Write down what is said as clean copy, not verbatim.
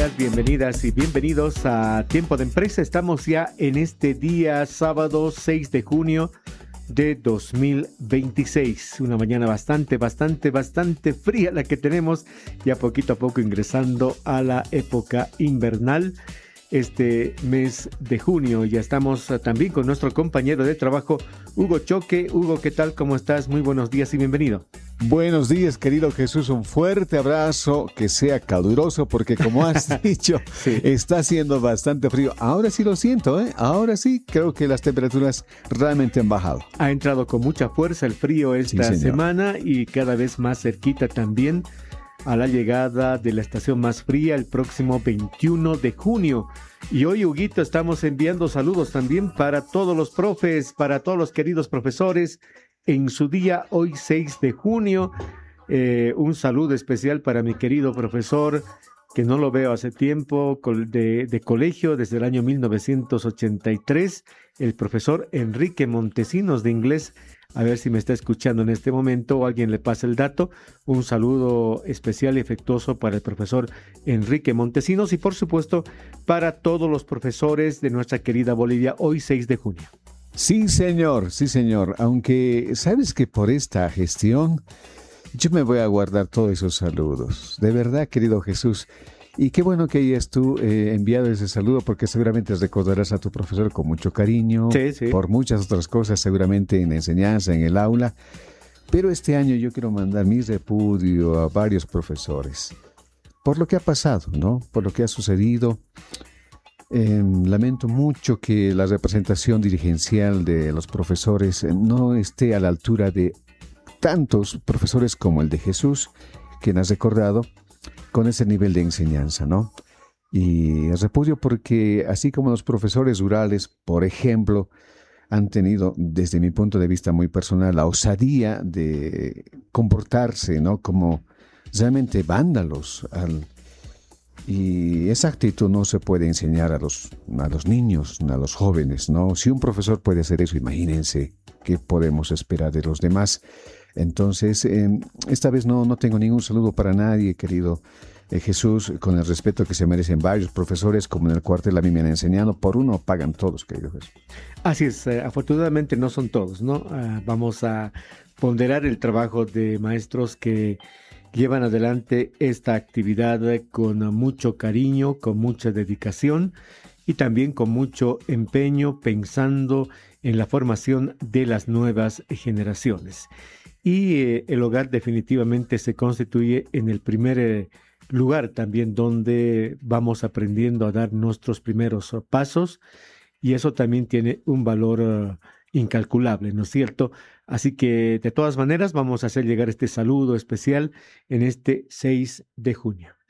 días, bienvenidas y bienvenidos a Tiempo de Empresa. Estamos ya en este día sábado 6 de junio de 2026. Una mañana bastante fría la que tenemos, ya poquito a poco ingresando a la época invernal. Este mes de junio ya estamos también con nuestro compañero de trabajo, Hugo Choque. Hugo, ¿qué tal? ¿Cómo estás? Muy buenos días y bienvenido. Buenos días, querido Jesús. Un fuerte abrazo, que sea caluroso, porque como has dicho, Sí. Está haciendo bastante frío. Ahora sí lo siento, ¿eh? Ahora sí creo que las temperaturas realmente han bajado. Ha entrado con mucha fuerza el frío esta Sí, señor. semana y cada vez más cerquita también a la llegada de la estación más fría el próximo 21 de junio. Y hoy, Huguito, estamos enviando saludos también para todos los profes, para todos los queridos profesores en su día, hoy 6 de junio. Un saludo especial para mi querido profesor, que no lo veo hace tiempo, de colegio desde el año 1983, el profesor Enrique Montesinos de inglés. A ver si me está escuchando en este momento o alguien le pasa el dato. Un saludo especial y afectuoso para el profesor Enrique Montesinos y por supuesto para todos los profesores de nuestra querida Bolivia hoy 6 de junio. Sí, señor, sí, señor. Aunque sabes que por esta gestión yo me voy a guardar todos esos saludos. De verdad, querido Jesús. Y qué bueno que hayas tú enviado ese saludo, porque seguramente recordarás a tu profesor con mucho cariño, Sí. por muchas otras cosas, seguramente en la enseñanza, en el aula. Pero este año yo quiero mandar mi repudio a varios profesores por lo que ha pasado, ¿no? Por lo que ha sucedido. Lamento mucho que la representación dirigencial de los profesores no esté a la altura de tantos profesores como el de Jesús, quien has recordado, con ese nivel de enseñanza, ¿no? Y repudio porque así como los profesores rurales, por ejemplo, han tenido, desde mi punto de vista muy personal, la osadía de comportarse, ¿no? Como realmente vándalos. Y esa actitud no se puede enseñar a los niños, a los jóvenes, ¿no? Si un profesor puede hacer eso, imagínense qué podemos esperar de los demás. Entonces, esta vez no tengo ningún saludo para nadie, querido Jesús, con el respeto que se merecen varios profesores, como en el cuartel a mí me han enseñado, por uno pagan todos, querido Jesús. Así es, afortunadamente no son todos, ¿no? Vamos a ponderar el trabajo de maestros que llevan adelante esta actividad con mucho cariño, con mucha dedicación y también con mucho empeño, pensando en la formación de las nuevas generaciones. Y el hogar definitivamente se constituye en el primer lugar también donde vamos aprendiendo a dar nuestros primeros pasos, y eso también tiene un valor incalculable, ¿no es cierto? Así que de todas maneras vamos a hacer llegar este saludo especial en este 6 de junio.